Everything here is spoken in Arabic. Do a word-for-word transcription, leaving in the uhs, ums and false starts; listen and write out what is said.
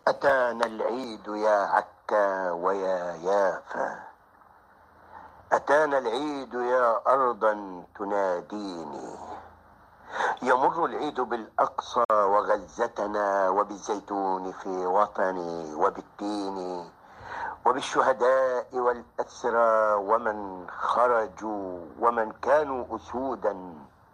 أتانا العيد يا عكا ويا يافا، أتانا العيد يا أرضا تناديني. يمر العيد بالأقصى وغزتنا، وبالزيتون في وطني، وبالتين، وبالشهداء والأسرى، ومن خرجوا ومن كانوا أسودا